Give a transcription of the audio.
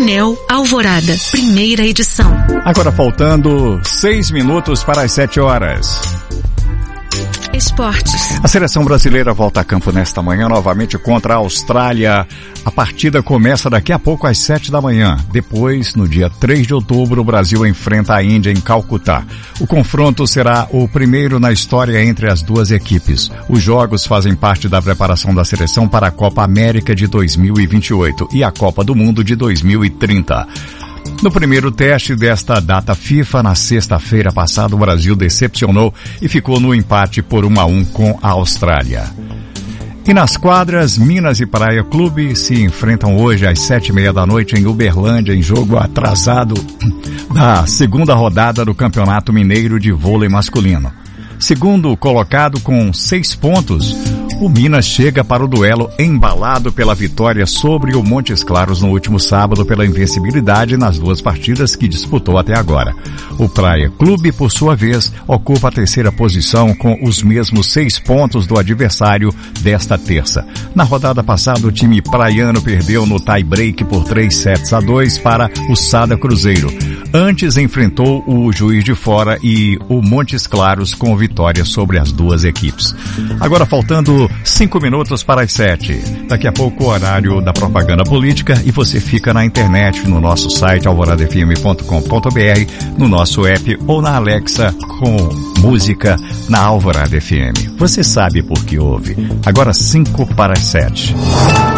Painel Alvorada, primeira edição. Agora faltando 6 minutos para as 7 horas. Esportes. A seleção brasileira volta a campo nesta manhã novamente contra a Austrália. A partida começa daqui a pouco às 7 da manhã. Depois, no dia 3 de outubro, o Brasil enfrenta a Índia em Calcutá. O confronto será o primeiro na história entre as duas equipes. Os jogos fazem parte da preparação da seleção para a Copa América de 2028 e a Copa do Mundo de 2030. No primeiro teste desta data FIFA, na sexta-feira passada, o Brasil decepcionou e ficou no empate por 1-1 com a Austrália. E nas quadras, Minas e Praia Clube se enfrentam hoje às 7h30 da noite em Uberlândia, em jogo atrasado da segunda rodada do Campeonato Mineiro de Vôlei Masculino. Segundo colocado com 6 pontos, o Minas chega para o duelo embalado pela vitória sobre o Montes Claros no último sábado pela invencibilidade nas 2 partidas que disputou até agora. O Praia Clube, por sua vez, ocupa a terceira posição com os mesmos 6 pontos do adversário desta terça. Na rodada passada, o time praiano perdeu no tie-break por 3-2 para o Sada Cruzeiro. Antes enfrentou o Juiz de Fora e o Montes Claros com vitória sobre as duas equipes. Agora faltando 5 minutos para as 7. Daqui a pouco o horário da propaganda política e você fica na internet, no nosso site alvoradafm.com.br, no nosso app ou na Alexa com música na Alvorada FM. Você sabe por que ouve. Agora 5 para as 7.